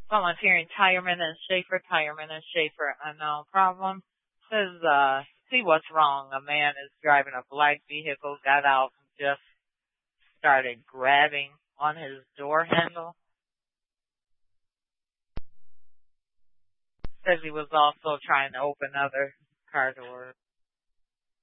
Someone's hearing Tireman and Schaefer, Tireman and Schaefer, unknown problem. Says, see what's wrong. A man is driving a black vehicle, got out and just started grabbing on his door handle. Says he was also trying to open other car doors.